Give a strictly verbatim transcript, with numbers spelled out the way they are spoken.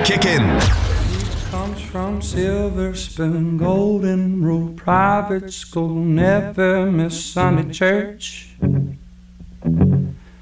kick in. Comes from Silver Spoon, Golden Rule, private school, never miss Sunday church.